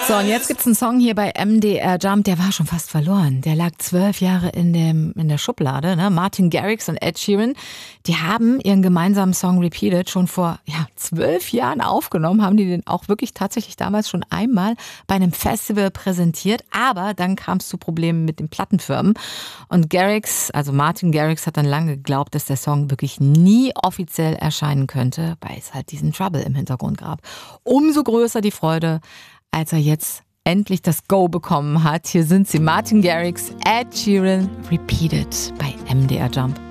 So, und jetzt gibt's einen Song hier bei MDR Jump, der war schon fast verloren. Der lag 12 Jahre in der Schublade. Ne? Martin Garrix und Ed Sheeran, die haben ihren gemeinsamen Song Repeated schon vor 12 Jahren aufgenommen, haben die den auch wirklich tatsächlich damals schon einmal bei einem Festival präsentiert. Aber dann kam es zu Problemen mit den Plattenfirmen. Und Garrix, also Martin Garrix, hat dann lange geglaubt, dass der Song wirklich nie offiziell erscheinen könnte, weil es halt diesen Trouble im Hintergrund gab. Umso größer die Freude, als er jetzt endlich das Go bekommen hat. Hier sind sie, Martin Garrix, Ed Sheeran, Repeated bei MDR Jump.